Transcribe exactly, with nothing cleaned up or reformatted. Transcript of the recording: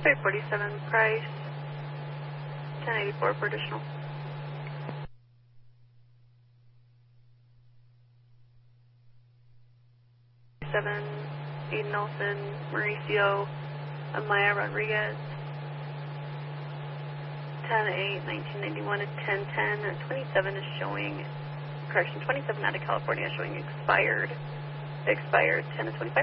Freight forty-seven Price, ten eighty-four for additional. seven, Aiden Nelson, Mauricio, Amaya Rodriguez, ten eight, nineteen ninety-one to ten ten, twenty-seven is showing, correction, twenty-seven out of California is showing expired, expired ten to twenty-five.